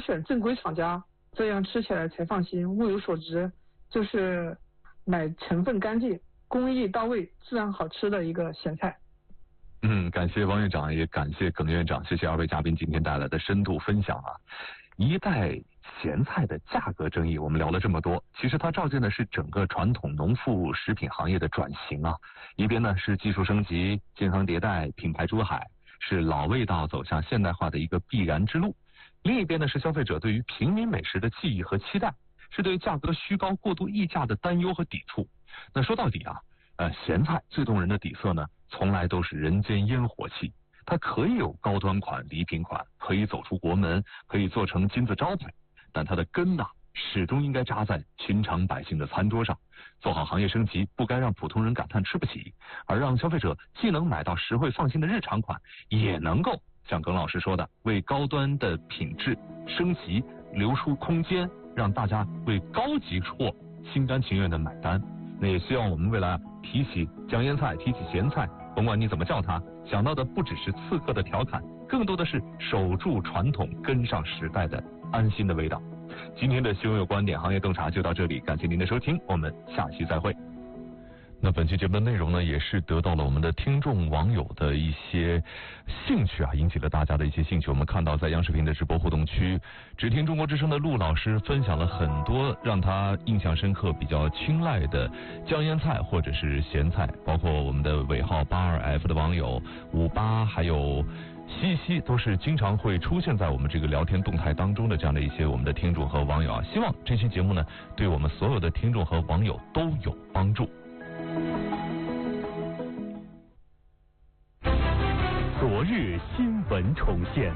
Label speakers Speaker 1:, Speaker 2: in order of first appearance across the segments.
Speaker 1: 选正规厂家，这样吃起来才放心。物有所值，就是买成分干净、工艺到位、自然好吃的一个咸菜。
Speaker 2: 感谢王院长，也感谢耿院长，谢谢二位嘉宾今天带来的深度分享啊。一袋咸菜的价格争议，我们聊了这么多，其实它照见的是整个传统农副食品行业的转型啊。一边呢是技术升级、健康迭代、品牌出海，是老味道走向现代化的一个必然之路；另一边呢是消费者对于平民美食的记忆和期待，是对价格虚高、过度溢价的担忧和抵触。那说到底啊，咸菜最动人的底色呢，从来都是人间烟火气。它可以有高端款、礼品款，可以走出国门，可以做成金字招牌，但它的根呐，始终应该扎在寻常百姓的餐桌上。做好行业升级，不该让普通人感叹吃不起，而让消费者既能买到实惠放心的日常款，也能够像耿老师说的，为高端的品质升级留出空间，让大家为高级货心甘情愿的买单。那也希望我们未来提起酱腌菜，提起咸菜，甭管你怎么叫它，想到的不只是刺客的调侃，更多的是守住传统、跟上时代的安心的味道。今天的新闻有观点行业洞察就到这里，感谢您的收听，我们下期再会。那本期节目的内容呢，也是得到了我们的听众网友的一些兴趣啊，引起了大家的一些兴趣。我们看到在央视频的直播互动区，只听中国之声的陆老师分享了很多让他印象深刻、比较青睐的酱腌菜或者是咸菜，包括我们的尾号82F 的网友58，还有西西，都是经常会出现在我们这个聊天动态当中的这样的一些我们的听众和网友啊。希望这期节目呢，对我们所有的听众和网友都有帮助。
Speaker 3: 昨日新闻重现。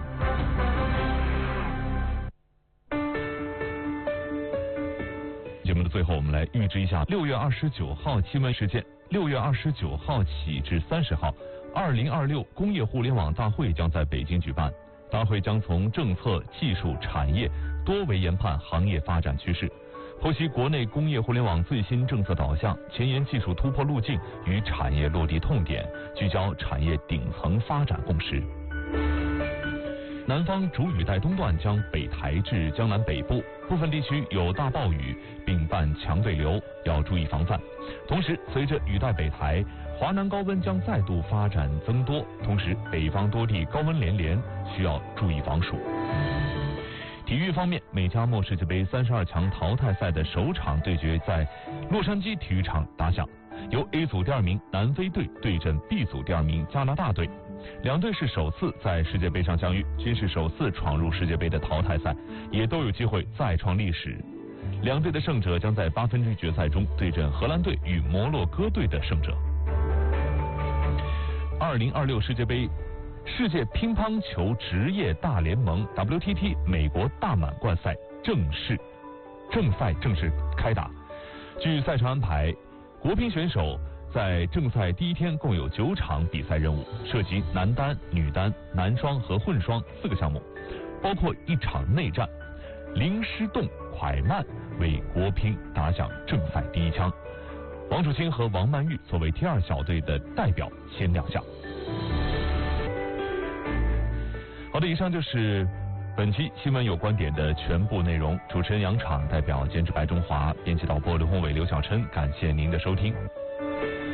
Speaker 2: 节目的最后，我们来预知一下6月29号新闻时间。6月29号起至30号，2026工业互联网大会将在北京举办。大会将从政策、技术、产业多维研判行业发展趋势，剖析国内工业互联网最新政策导向、前沿技术突破路径与产业落地痛点，聚焦产业顶层发展共识。南方主雨带东段将北抬至江南北部，部分地区有大暴雨，并伴强对流，要注意防范。同时，随着雨带北抬，华南高温将再度发展增多，同时北方多地高温连连，需要注意防暑。体育方面，美加墨世界杯32强淘汰赛的首场对决在洛杉矶体育场打响，由 A 组第2名南非队对阵 B 组第2名加拿大队。两队是首次在世界杯上相遇，均是首次闯入世界杯的淘汰赛，也都有机会再创历史。两队的胜者将在8分之一决赛中对阵荷兰队与摩洛哥队的胜者。2026世界杯世界乒乓球职业大联盟 WTT 美国大满贯赛正式开打。据赛程安排，国乒选手在正赛第一天共有9场比赛任务，涉及男单、女单、男双和混双4个项目，包括1场内战。林诗栋、蒯曼为国乒打响正赛第一枪，王楚钦和王曼玉作为第2小队的代表先亮相。好的，以上就是本期新闻有观点的全部内容。主持人杨昶代表监制白中华，编辑导播刘宏伟、刘小琛，感谢您的收听。